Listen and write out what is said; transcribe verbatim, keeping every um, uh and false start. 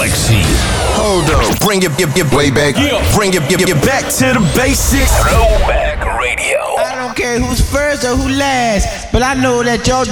Galaxy. Hold up, bring your, your, your way back. Yeah. Bring your, your, your back to the basics. Throwback Radio. I don't care who's first or who last, but I know that y'all